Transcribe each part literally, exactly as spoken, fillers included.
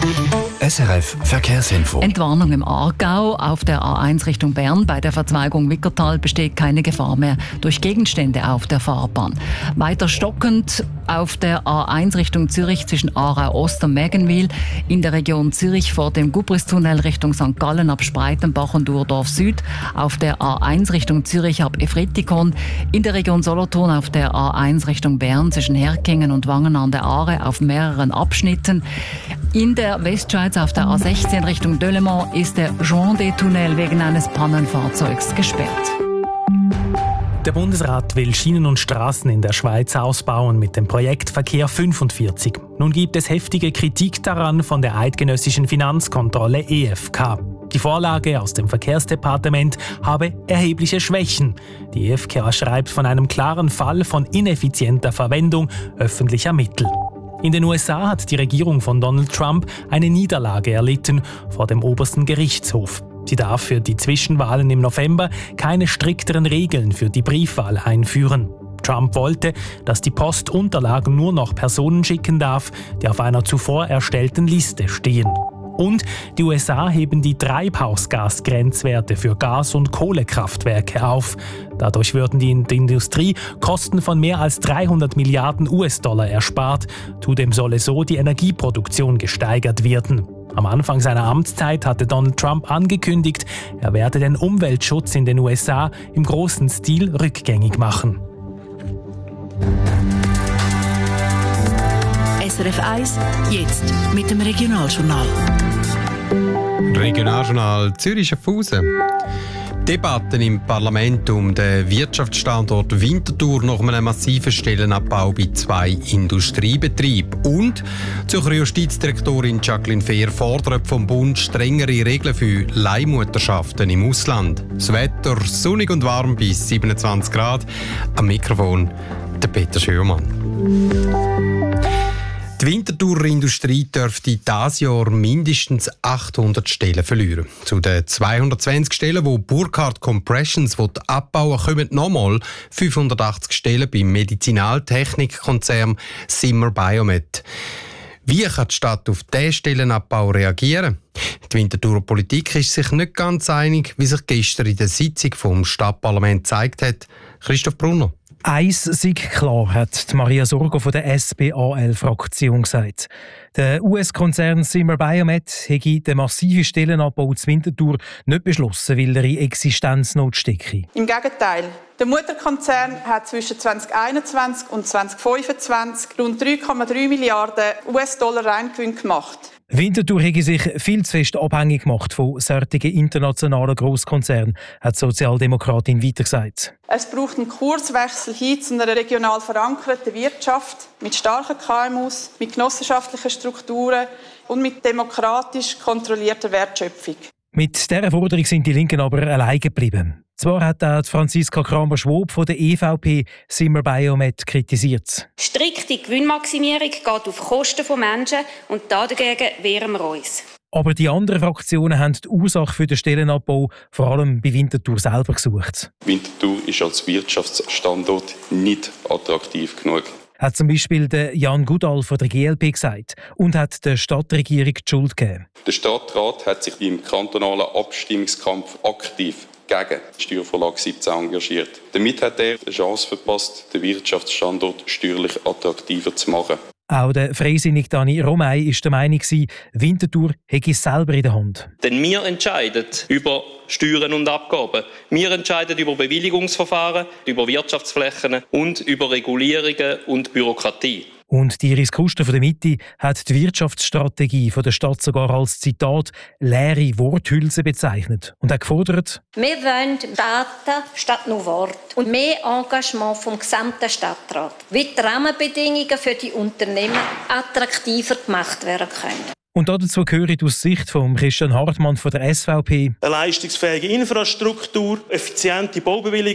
S R F Verkehrsinfo. Entwarnung im Aargau. Auf der A eins Richtung Bern bei der Verzweigung Wickertal besteht keine Gefahr mehr durch Gegenstände auf der Fahrbahn. Weiter stockend auf der A eins Richtung Zürich zwischen Aarau Ost und Mägenwil. In der Region Zürich vor dem Gubristunnel Richtung Sankt Gallen ab Spreitenbach und Urdorf Süd. Auf der A eins Richtung Zürich ab Efretikon. In der Region Solothurn auf der A eins Richtung Bern zwischen Herkingen und Wangen an der Aare auf mehreren Abschnitten. In der Westschweiz auf der A sechzehn Richtung Delemont ist der Jean-des-Tunnel wegen eines Pannenfahrzeugs gesperrt. Der Bundesrat will Schienen und Straßen in der Schweiz ausbauen mit dem Projekt Verkehr fünfundvierzig. Nun gibt es heftige Kritik daran von der eidgenössischen Finanzkontrolle E F K. Die Vorlage aus dem Verkehrsdepartement habe erhebliche Schwächen. Die E F K schreibt von einem klaren Fall von ineffizienter Verwendung öffentlicher Mittel. In den U S A hat die Regierung von Donald Trump eine Niederlage erlitten vor dem obersten Gerichtshof. Sie darf für die Zwischenwahlen im November keine strikteren Regeln für die Briefwahl einführen. Trump wollte, dass die Post Unterlagen nur noch Personen schicken darf, die auf einer zuvor erstellten Liste stehen. Und die U S A heben die Treibhausgasgrenzwerte für Gas- und Kohlekraftwerke auf. Dadurch würden die in der Industrie Kosten von mehr als dreihundert Milliarden U S-Dollar erspart. Zudem solle so die Energieproduktion gesteigert werden. Am Anfang seiner Amtszeit hatte Donald Trump angekündigt, er werde den Umweltschutz in den U S A im großen Stil rückgängig machen. S R F eins, jetzt mit dem Regionaljournal. Regionaljournal Zürich-Schaffhausen. Debatten im Parlament um den Wirtschaftsstandort Winterthur nach einem massiven Stellenabbau bei zwei Industriebetrieben. Und die Zürcher Justizdirektorin Jacqueline Fehr fordert vom Bund strengere Regeln für Leihmutterschaften im Ausland. Das Wetter sonnig und warm bis siebenundzwanzig Grad. Am Mikrofon der Peter Schürmann. Die Winterthurer Industrie dürfte dieses Jahr mindestens achthundert Stellen verlieren. Zu den zweihundertzwanzig Stellen, die Burkhardt Compressions abbauen, kommen nochmal fünfhundertachtzig Stellen beim Medizinaltechnikkonzern Zimmer Biomet. Wie kann die Stadt auf diesen Stellenabbau reagieren? Die Winterthurer Politik ist sich nicht ganz einig, wie sich gestern in der Sitzung vom Stadtparlament gezeigt hat. Christoph Brunner. Eins sei klar, hat Maria Sorgo von der S B A L-Fraktion gesagt. Der U S-Konzern Zimmer Biomet hätte den massiven Stellenabbau zu Winterthur nicht beschlossen, weil er in Existenznot stecke. Im Gegenteil. Der Mutterkonzern hat zwischen zwanzig einundzwanzig und zwanzig fünfundzwanzig rund drei Komma drei Milliarden U S-Dollar Reingewinn gemacht. Winterthur hätte sich viel zu fest abhängig gemacht von solchen internationalen Grosskonzernen, hat die Sozialdemokratin weiter gesagt. Es braucht einen Kurswechsel hin zu einer regional verankerten Wirtschaft mit starken K M Us, mit genossenschaftlichen Strukturen und mit demokratisch kontrollierter Wertschöpfung. Mit dieser Forderung sind die Linken aber alleine geblieben. Zwar hat auch Franziska Kramer-Schwob von der E V P Zimmer Biomet kritisiert. Strikte Gewinnmaximierung geht auf Kosten von Menschen und dagegen wehren wir uns. Aber die anderen Fraktionen haben die Ursache für den Stellenabbau vor allem bei Winterthur selber gesucht. Winterthur ist als Wirtschaftsstandort nicht attraktiv genug. Hat zum Beispiel der Jan Goodall von der G L P gesagt und hat der Stadtregierung die Schuld gegeben. Der Stadtrat hat sich im kantonalen Abstimmungskampf aktiv gegen die Steuervorlage siebzehn engagiert. Damit hat er eine Chance verpasst, den Wirtschaftsstandort steuerlich attraktiver zu machen. Auch der Freisinnige Dani Romay war der Meinung, Winterthur hätte es selber in der Hand. Denn wir entscheiden über Steuern und Abgaben. Wir entscheiden über Bewilligungsverfahren, über Wirtschaftsflächen und über Regulierungen und Bürokratie. Und die Iris Kuster von der Mitte hat die Wirtschaftsstrategie von der Stadt sogar als Zitat «leere Worthülse» bezeichnet und hat gefordert: Wir wollen Daten statt nur Worte und mehr Engagement vom gesamten Stadtrat, wie die Rahmenbedingungen für die Unternehmen attraktiver gemacht werden können. Und dazu gehört aus Sicht von Christian Hartmann von der S V P eine leistungsfähige Infrastruktur, effiziente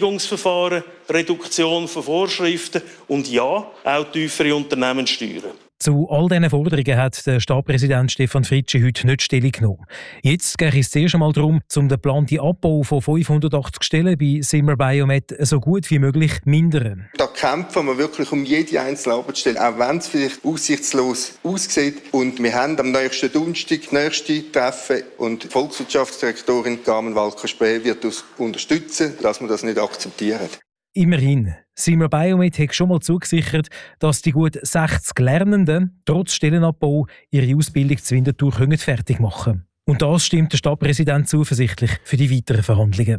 Baubewilligungsverfahren, Reduktion von Vorschriften und ja, auch tiefere Unternehmenssteuern. Zu all diesen Forderungen hat der Stadtpräsident Stefan Fritschi heute nicht Stellung genommen. Jetzt geht es zuerst einmal darum, um den geplanten Abbau von fünfhundertachtzig Stellen bei Zimmer Biomet so gut wie möglich zu mindern. Da kämpfen wir wirklich um jede einzelne Arbeitsstelle, auch wenn es vielleicht aussichtslos aussieht. Und wir haben am nächsten Donnerstag das nächste Treffen und die Volkswirtschaftsdirektorin Carmen Walker-Späh wird uns unterstützen, dass wir das nicht akzeptieren. Immerhin. Zimmer Biomet hat schon mal zugesichert, dass die gut sechzig Lernenden trotz Stellenabbau ihre Ausbildung zu Winterthur fertig machen können. Und das stimmt der Stadtpräsident zuversichtlich für die weiteren Verhandlungen.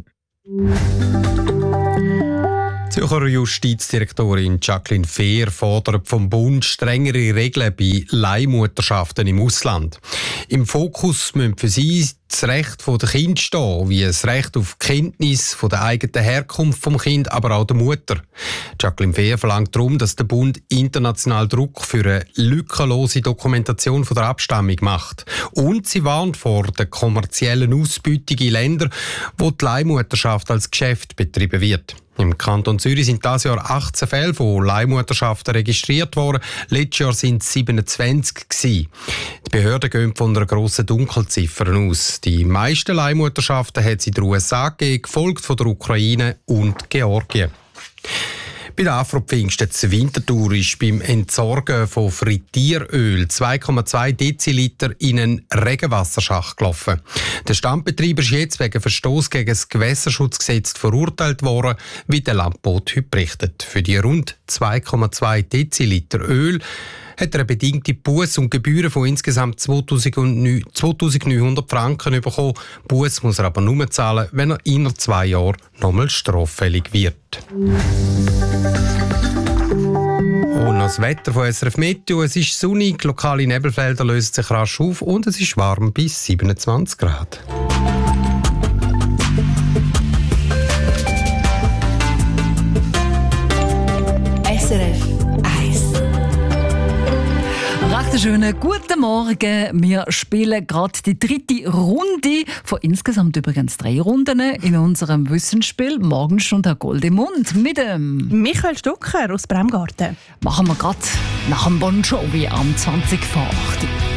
Die Zürcher Justizdirektorin Jacqueline Fehr fordert vom Bund strengere Regeln bei Leihmutterschaften im Ausland. Im Fokus müssen für sie das Recht der Kinder stehen, wie das Recht auf Kenntnis von der eigenen Herkunft vom Kind, aber auch der Mutter. Jacqueline Fehr verlangt darum, dass der Bund international Druck für eine lückenlose Dokumentation von der Abstammung macht. Und sie warnt vor der kommerziellen Ausbeutung in Ländern, wo die Leihmutterschaft als Geschäft betrieben wird. Im Kanton Zürich sind dieses Jahr achtzehn Fälle von Leihmutterschaften registriert worden. Letztes Jahr sind es siebenundzwanzig gewesen. Die Behörden gehen von einer grossen Dunkelziffer aus. Die meisten Leihmutterschaften hat es in den U S A gegeben, gefolgt von der Ukraine und Georgien. Bei der Afro-Pfingsten zur Winterthur ist beim Entsorgen von Frittieröl zwei Komma zwei Deziliter in einen Regenwasserschacht gelaufen. Der Standbetreiber ist jetzt wegen Verstoß gegen das Gewässerschutzgesetz verurteilt worden, wie der Landbot heute berichtet. Für die rund zwei Komma zwei Deziliter Öl hat er eine bedingte Busse und Gebühren von insgesamt zweitausendneunhundert Franken bekommen. Busse muss er aber nur zahlen, wenn er innerhalb zwei Jahren nochmal straffällig wird. Und das Wetter von S R F Meteo. Es ist sonnig, lokale Nebelfelder lösen sich rasch auf und es ist warm bis siebenundzwanzig Grad. S R F eins. Recht schönen guten Morgen. Wir spielen gerade die dritte Runde von insgesamt übrigens drei Runden in unserem Wissensspiel Morgenstunde Gold im Mund mit dem Michael Stucker aus Bremgarten. Machen wir gerade nach dem Bon Jovi am zwanzig vor acht.